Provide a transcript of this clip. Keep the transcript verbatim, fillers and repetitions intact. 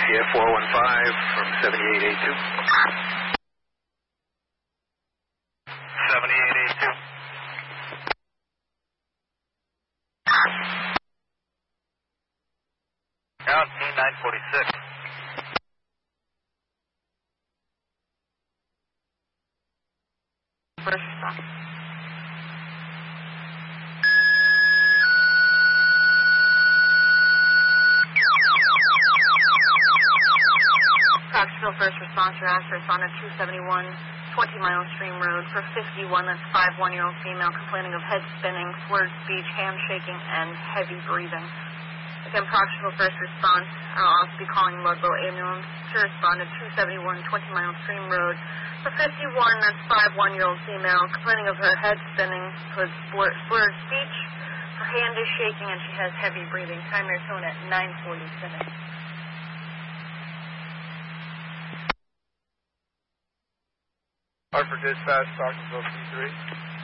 C F four one five from seventy-eight eighty-two. seventy-eight eighty-two. Out T nine forty-six. First response. Coxville first response, your answer is on a two seventy-one, twenty mile Stream Road for fifty-one, that's five one-year-old female complaining of head spinning, slurred speech, hand shaking, and heavy breathing. Again, Coxville first response, I'll also be calling Ludlow ambulance to respond to two seventy-one, twenty mile Stream Road for fifty-one, that's five one-year-old female complaining of her head spinning, with slurred speech, her hand is shaking, and she has heavy breathing. Time your tone at nine forty-seven. Hartford Dispatch, Coxville C three.